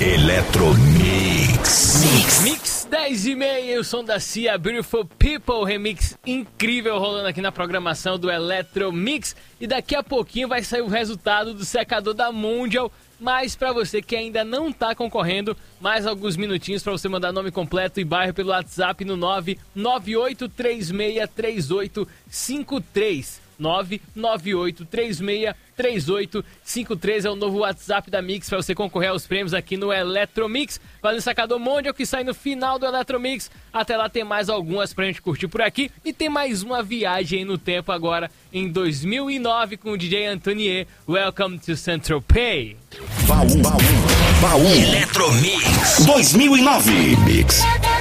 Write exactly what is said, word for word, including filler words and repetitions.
Eletromix. Mix. Mix dez e meia, o som da Cia, Beautiful People, remix incrível rolando aqui na programação do Eletromix. E daqui a pouquinho vai sair o resultado do secador da Mondial. Mas para você que ainda não tá concorrendo, mais alguns minutinhos para você mandar nome completo e bairro pelo WhatsApp no nove nove oito três seis três oito cinco três. nove nove oito três seis três oito cinco três é o novo WhatsApp da Mix para você concorrer aos prêmios aqui no Eletromix. Valendo sacador Mondial que sai no final do Eletromix. Até lá tem mais algumas pra gente curtir por aqui. E tem mais uma viagem no tempo agora em dois mil e nove com o D J Antonier. Welcome to Central Pay. Baú, baú, baú. Eletromix dois mil e nove. Mix.